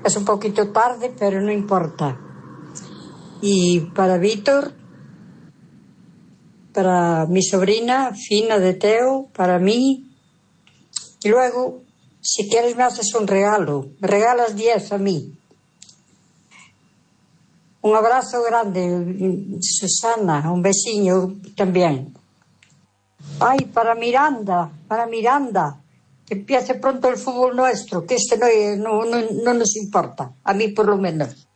Es un poquito tarde, pero no importa. Y para Víctor, para mi sobrina Fina de Teo, para mí. Y luego, si quieres me haces un regalo. Me regalas 10 a mí. Un abrazo grande, Susana. Un besiño también. Ay, para Miranda. Que empiece pronto el fútbol nuestro, que este no nos importa. A mí por lo menos.